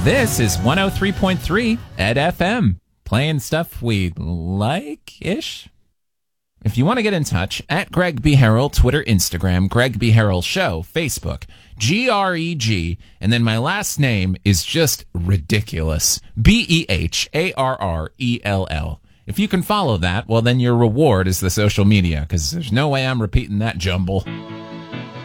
This is 103.3 at FM, playing stuff we like-ish. If you want to get in touch, at Greg B. Harrell, Twitter, Instagram, Greg B. Harrell Show, Facebook, GREG, and then my last name is just ridiculous, BEHARRELL. If you can follow that, well, then your reward is the social media, because there's no way I'm repeating that jumble.